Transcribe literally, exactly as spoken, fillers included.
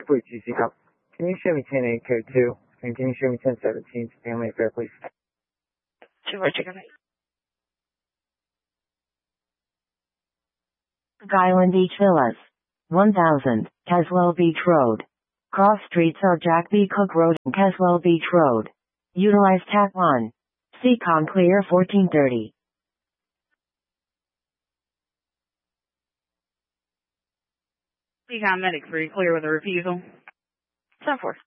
Airport G C Cup. Can you show me ten eight code two? And can you show me ten seventeen Stanley Fair, please? two four chicken. Skyland Beach Villas. one thousand, Caswell Beach Road. Cross streets are Jack B. Cook Road and Caswell Beach Road. Utilize tap one. Seacom clear fourteen thirty. Seacom medic three clear with a refusal. seven four.